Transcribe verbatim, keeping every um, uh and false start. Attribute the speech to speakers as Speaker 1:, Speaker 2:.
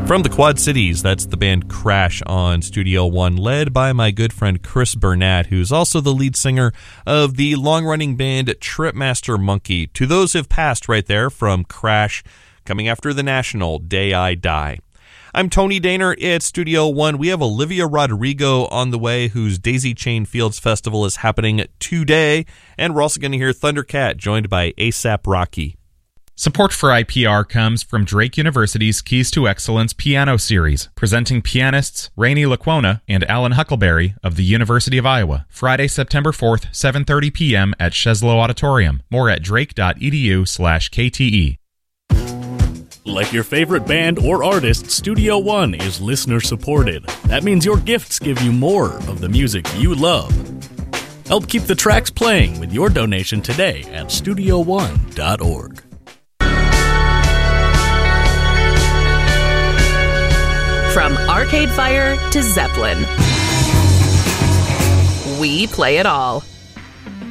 Speaker 1: From the Quad Cities, that's the band Crash on Studio One, led by my good friend Chris Burnett, who's also the lead singer of the long-running band Tripmaster Monkey. To those who've passed right there from Crash, coming after the National, Day I Die. I'm Tony Daner at Studio One. We have Olivia Rodrigo on the way, whose Daisy Chain Fields Festival is happening today. And we're also going to hear Thundercat, joined by A$AP Rocky.
Speaker 2: Support for I P R comes from Drake University's Keys to Excellence Piano Series, presenting pianists Rainey Laquona and Alan Huckleberry of the University of Iowa. Friday, September fourth, seven thirty p.m. at Sheslow Auditorium. More at drake.edu slash KTE.
Speaker 3: Like your favorite band or artist, Studio One is listener-supported. That means your gifts give you more of the music you love. Help keep the tracks playing with your donation today at studio one dot org.
Speaker 4: From Arcade Fire to Zeppelin, we play it all.